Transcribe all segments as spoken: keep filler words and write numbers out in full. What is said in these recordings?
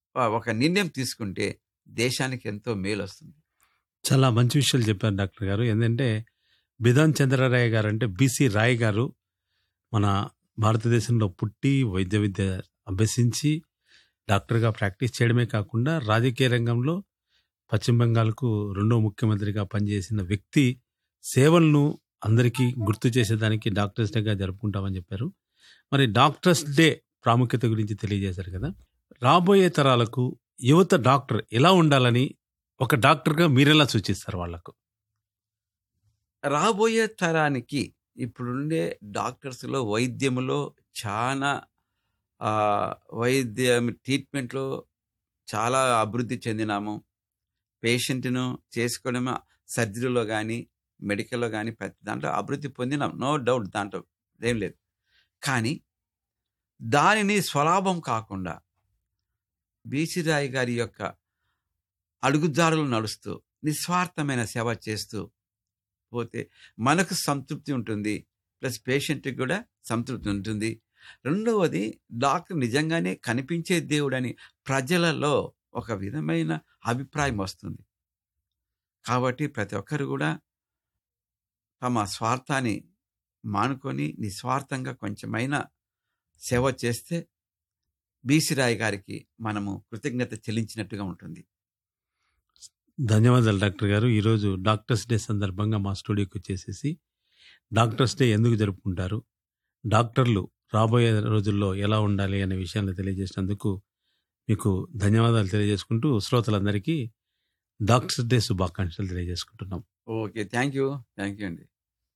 ఆహ్, ఒక నిర్ణయం తీసుకుంటే దేశానికి ఎంతో మేలొస్తుంది. చాలా మంచి విషయాలు చెప్పారు డాక్టర్ గారు. ఏందంటే బిధాన్ చంద్రరాయ్ గారు అంటే బీసీ రాయ్ గారు మన భారతదేశంలో పుట్టి వైద్య విద్య అభ్యసించి డాక్టర్గా ప్రాక్టీస్ చేయడమే కాకుండా రాజకీయ రంగంలో పశ్చిమ బెంగాల్కు రెండో ముఖ్యమంత్రిగా పనిచేసిన వ్యక్తి సేవలను అందరికీ గుర్తు చేసేదానికి డాక్టర్స్ డేగా జరుపుకుంటామని చెప్పారు. మరి డాక్టర్స్ డే ప్రాముఖ్యత గురించి తెలియజేశారు కదా. రాబోయే తరాలకు యువత డాక్టర్ ఎలా ఉండాలని ఒక డాక్టర్గా మీరెలా సూచిస్తారు వాళ్లకు? రాబోయే తరానికి ఇప్పుడుండే డాక్టర్స్లో వైద్యంలో చాలా వైద్యం ట్రీట్మెంట్లో చాలా అభివృద్ధి చెందినాము. పేషెంట్ను చేసుకోవడం సర్జరీలో కానీ మెడికల్లో కానీ ప్రతి దాంట్లో అభివృద్ధి పొందినాం, నో డౌట్, దాంట్లో ఏం లేదు. కానీ దానిని స్వలాభం కాకుండా బీసీ రాయ్ గారి యొక్క అడుగుజాడలు నడుస్తూ నిస్వార్థమైన సేవ చేస్తూ పోతే మనకు సంతృప్తి ఉంటుంది, ప్లస్ పేషెంట్కి కూడా సంతృప్తి ఉంటుంది. రెండవది డాక్టర్ నిజంగానే కనిపించే దేవుడని ప్రజలలో ఒక విధమైన అభిప్రాయం వస్తుంది. కాబట్టి ప్రతి ఒక్కరు కూడా తమ స్వార్థాన్ని మానుకొని నిస్వార్థంగా కొంచెమైనా సేవ చేస్తే బీసీ రాయ్ గారికి మనము కృతజ్ఞత చెల్లించినట్టుగా ఉంటుంది. ధన్యవాదాలు డాక్టర్ గారు. ఈరోజు డాక్టర్స్ డే సందర్భంగా మా స్టూడియోకి వచ్చేసేసి డాక్టర్స్ డే ఎందుకు జరుపుకుంటారు, డాక్టర్లు రాబోయే రోజుల్లో ఎలా ఉండాలి అనే విషయాన్ని తెలియజేసినందుకు మీకు ధన్యవాదాలు తెలియజేసుకుంటూ శ్రోతలందరికీ డాక్టర్స్ డే శుభాకాంక్షలు తెలియజేసుకుంటున్నాం. Okay, thank you thank you అండి.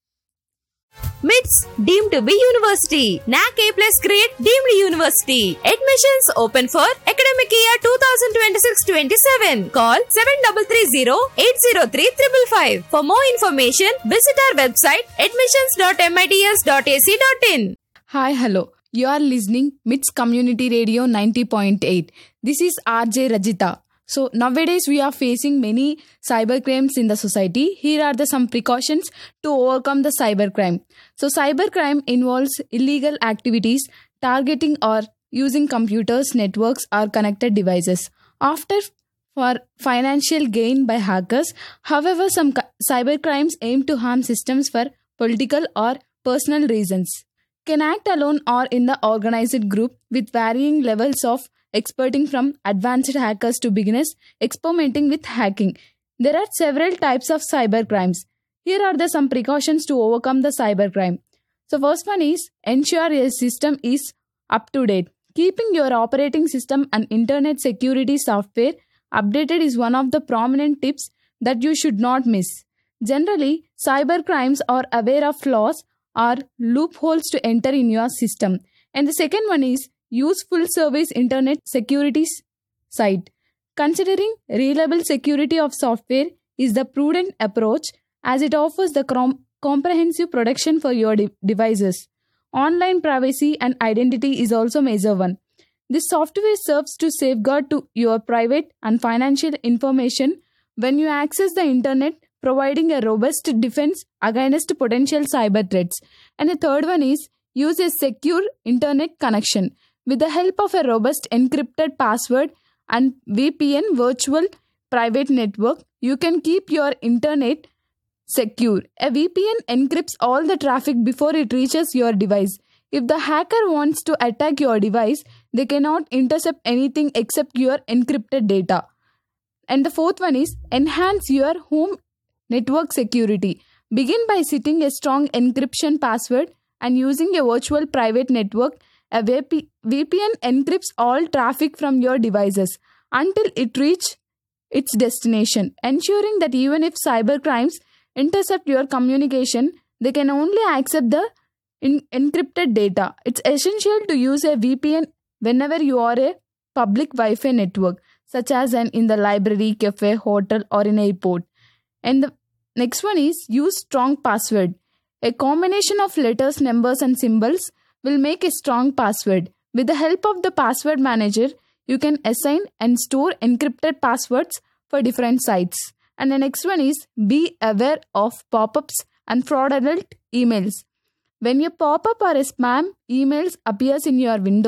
MITS deemed to be university. N A C A plus grade deemed university. Admissions open for academic year twenty twenty-six twenty-seven. Call seven three three zero eight zero three five five. For more information, visit our website admissions dot mits dot a c dot in. Hi, hello. You are listening MITS Community Radio ninety point eight. This is R J Rajita. So nowadays we are facing many cybercrimes in the society. Here are the some precautions to overcome the cybercrime. So cybercrime involves illegal activities targeting or using computers, networks or connected devices after for financial gain by hackers. However, some cybercrimes aim to harm systems for political or personal reasons. Can act alone or in the organized group with varying levels of experting from advanced hackers to beginners experimenting with hacking. There are several types of cybercrimes. Here are the some precautions to overcome the cybercrime. So first one is ensure your system is up to date. Keeping your operating system and internet security software updated is one of the prominent tips that you should not miss. Generally, cybercrimes are aware of flaws or loopholes to enter in your system. And the second one is use full service internet security site. Considering reliable security of software is the prudent approach as it offers the com- comprehensive protection for your de- devices. Online privacy and identity is also major one. This software serves to safeguard to your private and financial information when you access the internet, providing a robust defense against potential cyber threats. And the third one is use a secure internet connection. With the help of a robust encrypted password and V P N virtual private network, you can keep your internet secure. A V P N encrypts all the traffic before it reaches your device. If the hacker wants to attack your device, they cannot intercept anything except your encrypted data. And the fourth one is enhance your home network security. Begin by setting a strong encryption password and using a virtual private network. A V P N encrypts all traffic from your devices until it reaches its destination, ensuring that even if cybercrimes intercept your communication, they can only accept the in- encrypted data. It's essential to use a V P N whenever you are a public Wi-Fi network, such as an in the library, cafe, hotel, or in airport. And the next one is use strong password. A combination of letters, numbers, and symbols will make a strong password. With the help of the password manager, you can assign and store encrypted passwords for different sites. And the next one is be aware of pop-ups and fraudulent emails. When a pop-up or a spam emails appears in your window,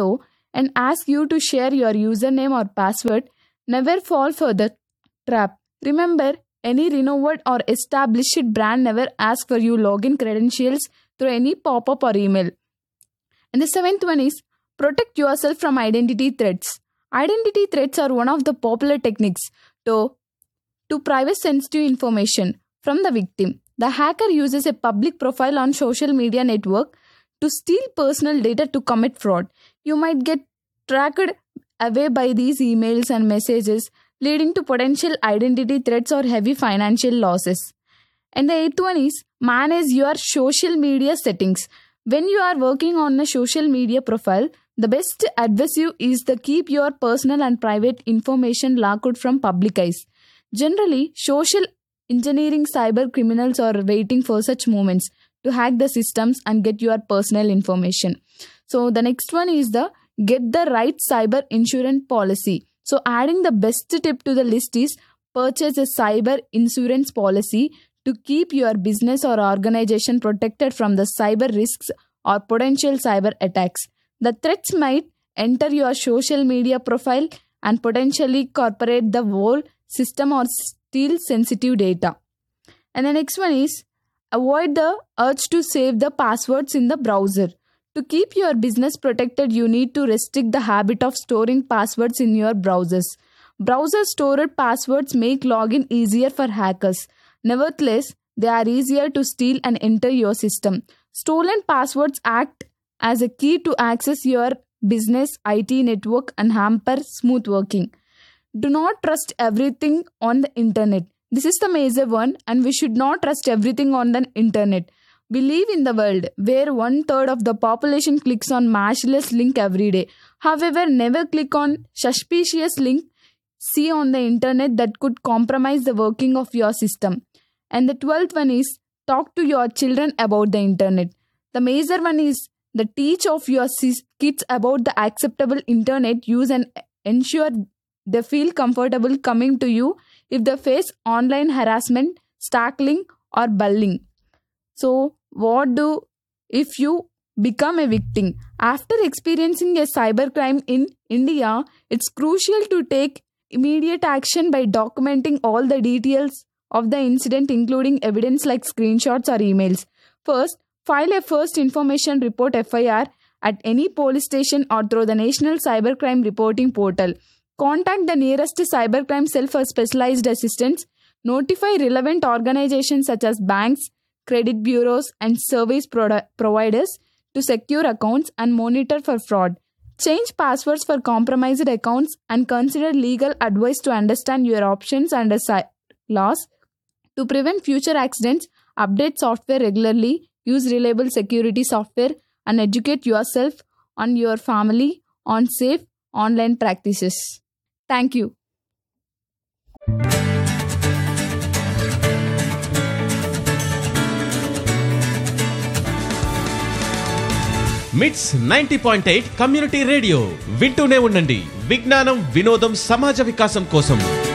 and ask you to share your username or password, never fall for the trap. Remember, any renowned or established brand never asks for your login credentials through any pop-up or email. And the seventh one is protect yourself from identity threats. Identity threats are one of the popular techniques to, to privacy sensitive information from the victim. The hacker uses a public profile on social media network to steal personal data to commit fraud. You might get tracked away by these emails and messages, leading to potential identity threats or heavy financial losses. And the eighth one is manage your social media settings. When you are working on a social media profile, the best advice you is to keep your personal and private information locked from public eyes. Generally, social engineering cyber criminals are waiting for such moments to hack the systems and get your personal information. So the next one is the get the right cyber insurance policy. So adding the best tip to the list is purchase a cyber insurance policy to keep your business or organization protected from the cyber risks or potential cyber attacks. The threats might enter your social media profile and potentially corporate the whole system or steal sensitive data. And the next one is avoid the urge to save the passwords in the browser. To keep your business protected, you need to restrict the habit of storing passwords in your browsers. Browser stored passwords make login easier for hackers. Nevertheless, they are easier to steal and enter your system. Stolen passwords act as a key to access your business I T network and hamper smooth working. Do not trust everything on the internet. This is the major one, and we should not trust everything on the internet. We live in the world where one third of the population clicks on malicious link every day. However, never click on suspicious link see on the internet that could compromise the working of your system. And the twelfth one is talk to your children about the internet. The major one is the teach of your kids about the acceptable internet use and ensure they feel comfortable coming to you if they face online harassment, stalking, or bullying. So, what do if you become a victim? After experiencing a cybercrime in India, it's crucial to take immediate action by documenting all the details of the incident, including evidence like screenshots or emails. First, file a first information report F I R at any police station or through the National Cybercrime Reporting Portal. Contact the nearest cybercrime cell for specialized assistance. Notify relevant organizations such as banks, credit bureaus, and service produ- providers to secure accounts and monitor for fraud. Change passwords for compromised accounts and consider legal advice to understand your options under cy- laws. To prevent future accidents, update software regularly, use reliable security software, and educate yourself and your family on safe online practices. Thank you. మిట్స్ ninety point eight community radio వింటూనే ఉండండి. విజ్ఞానం, వినోదం, సమాజ వికాసం కోసం.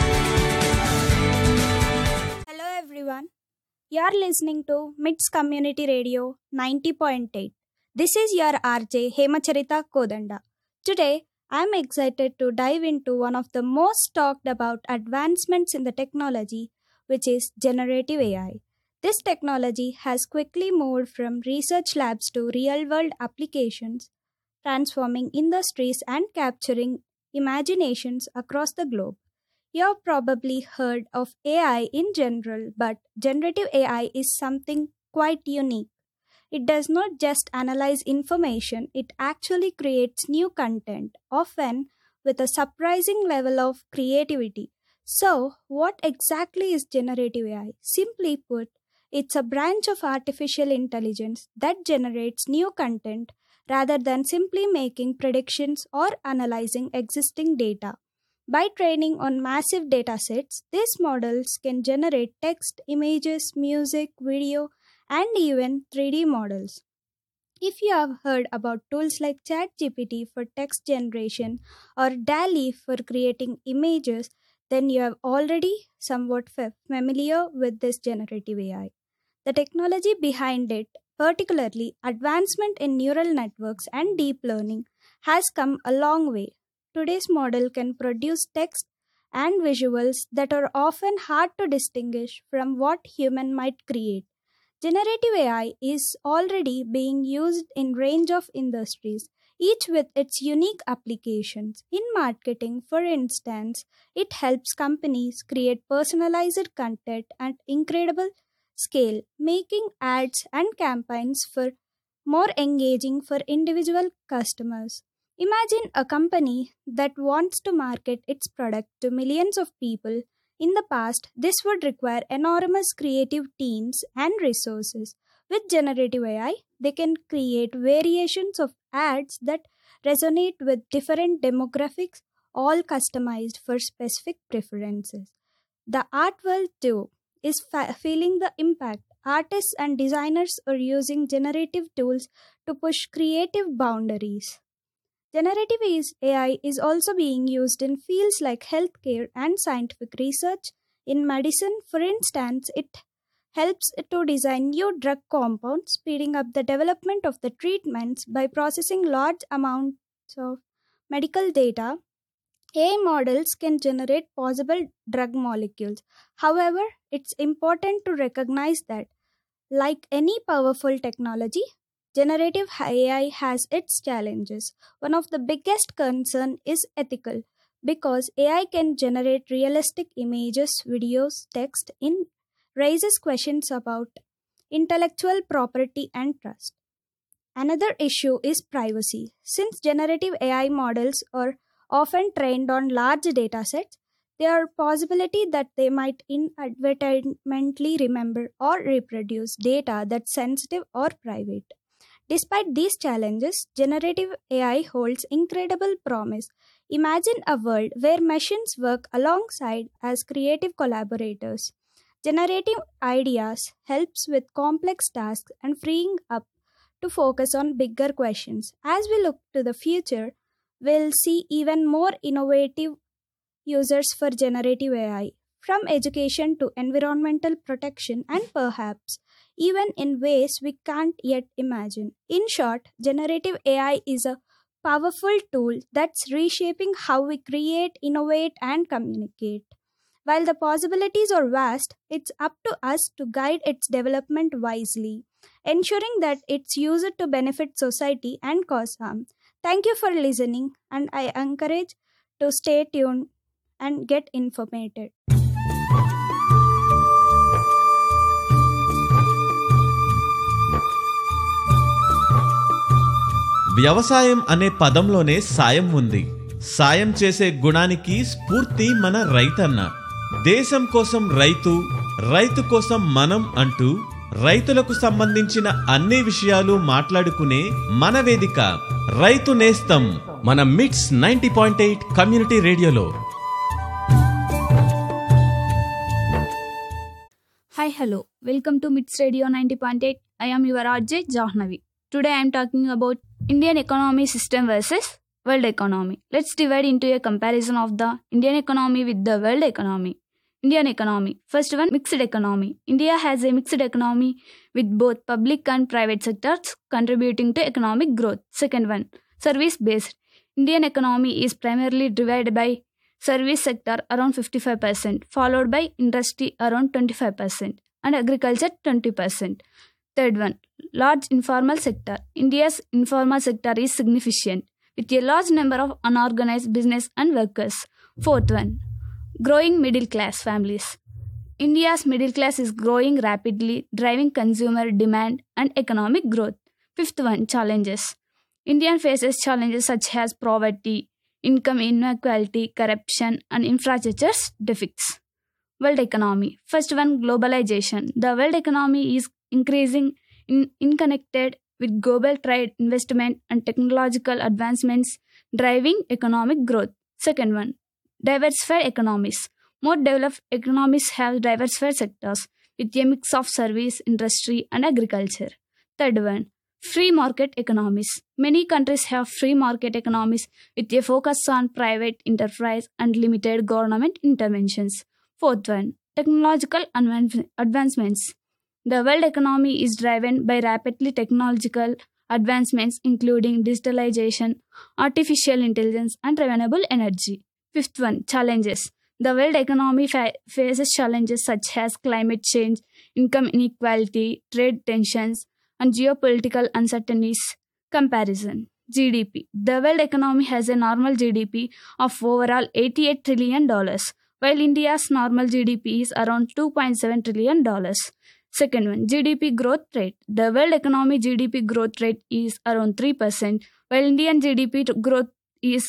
Hello everyone. You are listening to మిట్స్ Community Radio ninety point eight. This is your R J Hemacharita Kodanda. Today I am excited to dive into one of the most talked about advancements in the technology, which is generative A I. This technology has quickly moved from research labs to real-world applications, transforming industries and capturing imaginations across the globe. You have probably heard of A I in general, but generative A I is something quite unique. It does not just analyze information, it actually creates new content, often with a surprising level of creativity. So, what exactly is generative A I? Simply put, it's a branch of artificial intelligence that generates new content rather than simply making predictions or analyzing existing data. By training on massive datasets, these models can generate text, images, music, video, and even three D models. If you have heard about tools like ChatGPT for text generation or DALL-E for creating images, then you are already somewhat familiar with this generative A I. The technology behind it, particularly advancement in neural networks and deep learning, has come a long way. Today's model can produce text and visuals that are often hard to distinguish from what human might create. Generative A I is already being used in range of industries, each with its unique applications. In marketing, for instance, it helps companies create personalized content at incredible scale, making ads and campaigns for more engaging for individual customers. Imagine a company that wants to market its product to millions of people. In the past, this would require enormous creative teams and resources. With generative A I, they can create variations of ads that resonate with different demographics, all customized for specific preferences. The art world, too, is fa- feeling the impact. Artists and designers are using generative tools to push creative boundaries. Generative is- A I is also being used in fields like healthcare and scientific research. In medicine, for instance, it helps to design new drug compounds, speeding up the development of the treatments by processing large amounts of medical data. A I models can generate possible drug molecules. However, it's important to recognize that, like any powerful technology, generative A I has its challenges. One of the biggest concern is ethical, because A I can generate realistic images, videos, text in raises questions about intellectual property and trust. Another issue is privacy. Since generative A I models are often trained on large datasets, there are possibility that they might inadvertently remember or reproduce data that's sensitive or private. Despite these challenges, generative A I holds incredible promise. Imagine a world where machines work alongside as creative collaborators. Generating ideas helps with complex tasks and freeing up to focus on bigger questions. As we look to the future, we'll see even more innovative users for generative A I, from education to environmental protection and perhaps even in ways we can't yet imagine. In short, generative A I is a powerful tool that's reshaping how we create, innovate, and communicate. While the possibilities are vast, it's up to us to guide its development wisely, ensuring that it's used to benefit society and cause harm. Thank you for listening, and I encourage to stay tuned and get informated. వ్యవసాయం అనే పదంలోనే సాయం ఉంది. సాయం చేసే గుణానికి స్ఫూర్తి మన రైతన్న. దేశం కోసం రైతు, రైతు కోసం మనం అంటూ రైతులకు సంబంధించిన అన్ని విషయాలు మాట్లాడుకునే మన వేదిక రైతు నేస్తం మన మిట్స్ నైంటీ పాయింట్ ఎయిట్ కమ్యూనిటీ రేడియోలో. Hi, hello. Welcome to Mits Radio ninety point eight. I am your R J Jahnavi. Today I am talking about Indian economy system versus world economy. Let's divide into a comparison of the Indian economy with the world economy. Indian economy. First one, mixed economy. India has a mixed economy with both public and private sectors contributing to economic growth. Second one, service based. Indian economy is primarily divided by service sector around fifty-five percent, followed by industry around twenty-five percent and agriculture twenty percent. Third one, large informal sector. India's informal sector is significant with a large number of unorganized business and workers. Fourth one, growing middle class families. India's middle class is growing rapidly, driving consumer demand and economic growth. Fifth one, challenges. India faces challenges such as poverty, income inequality, corruption, and infrastructure deficits. World economy. First one, globalization. The world economy is increasing in interconnected with global trade, investment, and technological advancements driving economic growth. Second one, diversified economies. More developed economies have diversified sectors with a mix of service, industry, and agriculture. Third one, free market economies. Many countries have free market economies with a focus on private enterprise and limited government interventions. Fourth one, technological advan- advancements. The world economy is driven by rapidly technological advancements including digitalization, artificial intelligence, and renewable energy. Fifth one, challenges. The world economy fa- faces challenges such as climate change, income inequality, trade tensions, and geopolitical uncertainties. Comparison. G D P. The world economy has a normal G D P of overall eighty-eight trillion dollars, while India's normal G D P is around two point seven trillion dollars. Second one, G D P growth rate. The world economy G D P growth rate is around three percent, while Indian G D P to growth is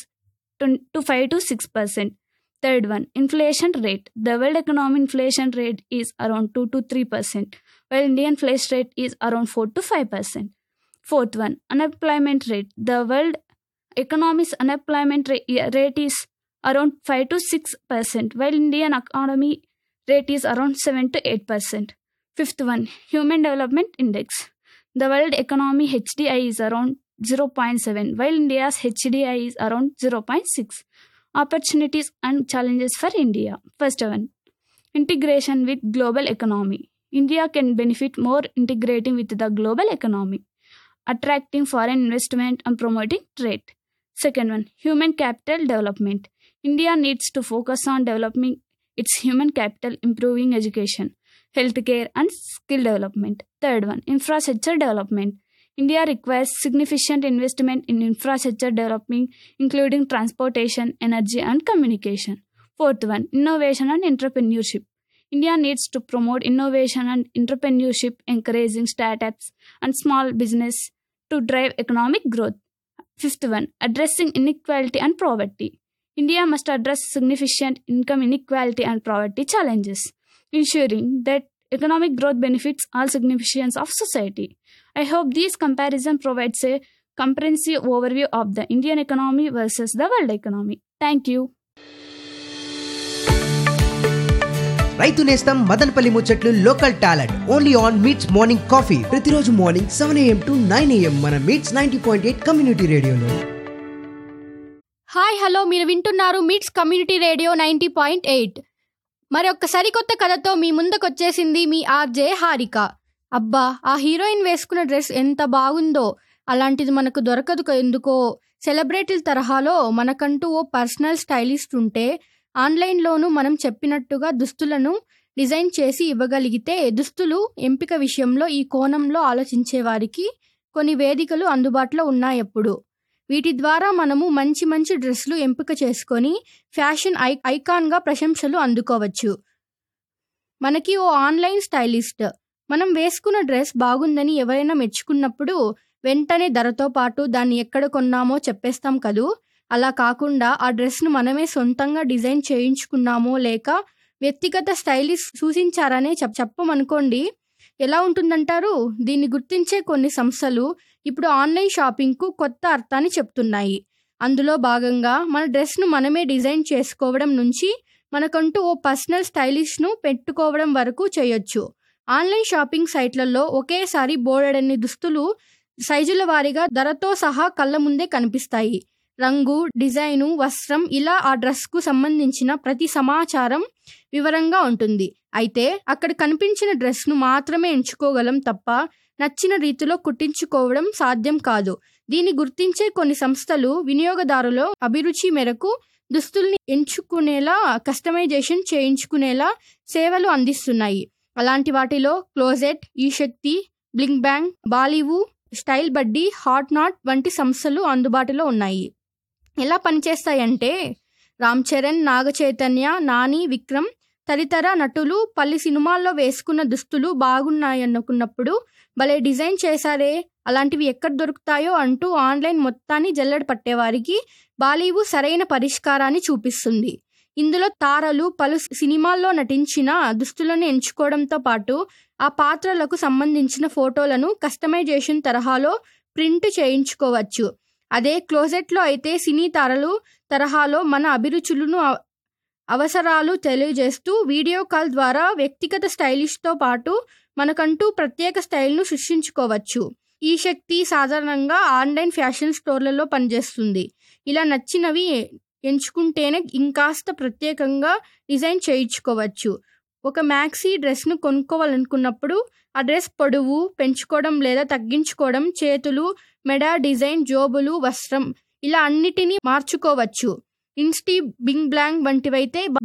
to five to six percent. Third one, inflation rate. The world economy inflation rate is around two to three percent, while Indian inflation rate is around four to five percent. Fourth one, unemployment rate. The world economy's unemployment ra- rate is around five to six percent, while Indian economy rate is around seven to eight percent. Fifth one, Human Development Index. The world economy H D I is around zero point seven, while India's H D I is around zero point six. Opportunities and challenges for India. First one, integration with global economy. India can benefit more integrating with the global economy, attracting foreign investment and promoting trade. Second one, human capital development. India needs to focus on developing its human capital, improving education, healthcare, and skill development. Third one, infrastructure development. India requires significant investment in infrastructure development, including transportation, energy, and communication. Fourth one, innovation and entrepreneurship. India needs to promote innovation and entrepreneurship, encouraging startups and small business to drive economic growth. Fifth one, addressing inequality and poverty. India must address significant income inequality and poverty challenges, ensuring that economic growth benefits all segments of society. I hope this comparison provides a comprehensive overview of the Indian economy versus the world economy. Thank you. రైతు నేస్తం మదనపల్లి ముచ్చట్లు local talent only on meets morning coffee ప్రతిరోజు morning seven AM to nine AM మన meets ninety point eight community రేడియోలో. Hi hello, మీరు వింటున్నారు meets community radio ninety point eight. మరి ఒక్క సరికొత్త కథతో మీ ముందుకొచ్చేసింది మీ ఆర్జే హారిక. అబ్బా, ఆ హీరోయిన్ వేసుకున్న డ్రెస్ ఎంత బాగుందో, అలాంటిది మనకు దొరకదు ఎందుకో. సెలబ్రిటీల తరహాలో మనకంటూ ఓ పర్సనల్ స్టైలిస్ట్ ఉంటే ఆన్లైన్లోనూ మనం చెప్పినట్టుగా దుస్తులను డిజైన్ చేసి ఇవ్వగలిగితే, దుస్తులు ఎంపిక విషయంలో ఈ కోణంలో ఆలోచించే వారికి కొన్ని వేదికలు అందుబాటులో ఉన్నాయెప్పుడు. వీటి ద్వారా మనము మంచి మంచి డ్రెస్సులు ఎంపిక చేసుకొని ఫ్యాషన్ ఐ ఐకాన్గా ప్రశంసలు అందుకోవచ్చు. మనకి ఓ ఆన్లైన్ స్టైలిస్ట్ మనం వేసుకున్న డ్రెస్ బాగుందని ఎవరైనా మెచ్చుకున్నప్పుడు వెంటనే ధరతో పాటు దాన్ని ఎక్కడ కొన్నామో చెప్పేస్తాం కదూ. అలా కాకుండా ఆ డ్రెస్ను మనమే సొంతంగా డిజైన్ చేయించుకున్నామో లేక వ్యక్తిగత స్టైలిస్ట్ సూచించారనే చెప్ చెప్పమనుకోండి ఎలా ఉంటుందంటారు? దీన్ని గుర్తించే కొన్ని సంస్థలు ఇప్పుడు ఆన్లైన్ షాపింగ్కు కొత్త అర్థాన్ని చెప్తున్నాయి. అందులో భాగంగా మన డ్రెస్ను మనమే డిజైన్ చేసుకోవడం నుంచి మనకంటూ ఓ పర్సనల్ స్టైలిష్ను పెట్టుకోవడం వరకు చేయొచ్చు. ఆన్లైన్ షాపింగ్ సైట్లలో ఒకేసారి బోలెడన్ని దుస్తులు సైజుల వారీగా ధరతో సహా కళ్ళ ముందే కనిపిస్తాయి. రంగు, డిజైను, వస్త్రం ఇలా ఆ డ్రెస్కు సంబంధించిన ప్రతి సమాచారం వివరంగా ఉంటుంది. అయితే అక్కడ కనిపించిన డ్రెస్ను మాత్రమే ఎంచుకోగలం తప్ప నచ్చిన రీతిలో కుట్టించుకోవడం సాధ్యం కాదు. దీన్ని గుర్తించే కొన్ని సంస్థలు వినియోగదారుల అభిరుచి మేరకు దుస్తుల్ని ఎంచుకునేలా కస్టమైజేషన్ చేయించుకునేలా సేవలు అందిస్తున్నాయి. అలాంటి వాటిలో క్లోజెట్, ఈ శక్తి, బ్లింక్ బ్యాంగ్, బాలీవు, స్టైల్ బడ్డీ, హాట్ నాట్ వంటి సంస్థలు అందుబాటులో ఉన్నాయి. ఎలా పనిచేస్తాయంటే రామ్ చరణ్, నాగ చైతన్య, నాని, విక్రమ్ తదితర నటులు పలు సినిమాల్లో వేసుకున్న దుస్తులు బాగున్నాయనుకున్నప్పుడు భలే డిజైన్ చేశారే, అలాంటివి ఎక్కడ దొరుకుతాయో అంటూ ఆన్లైన్ మొత్తాన్ని జల్లెడ పట్టేవారికి బాలీవు సరైన పరిష్కారాన్ని చూపిస్తుంది. ఇందులో తారలు పలు సినిమాల్లో నటించిన దుస్తులను ఎంచుకోవడంతో పాటు ఆ పాత్రలకు సంబంధించిన ఫోటోలను కస్టమైజేషన్ తరహాలో ప్రింట్ చేయించుకోవచ్చు. అదే క్లోజెట్లో అయితే సినీ తారలు తరహాలో మన అభిరుచులను అవసరాలు తెలియజేస్తూ వీడియో కాల్ ద్వారా వ్యక్తిగత స్టైలిష్తో పాటు మనకంటూ ప్రత్యేక స్టైల్ను సృష్టించుకోవచ్చు. ఈ శక్తి సాధారణంగా ఆన్లైన్ ఫ్యాషన్ స్టోర్లలో పనిచేస్తుంది. ఇలా నచ్చినవి ఎంచుకుంటేనే ఇంకాస్త ప్రత్యేకంగా డిజైన్ చేయించుకోవచ్చు. ఒక మ్యాక్సీ డ్రెస్ను కొనుక్కోవాలనుకున్నప్పుడు ఆ డ్రెస్ పొడవు పెంచుకోవడం లేదా తగ్గించుకోవడం, చేతులు, మెడ డిజైన్, జోబులు, వస్త్రం ఇలా అన్నిటినీ మార్చుకోవచ్చు. ఇన్స్టీ, బింగ్ బ్లాంగ్ వంటివైతే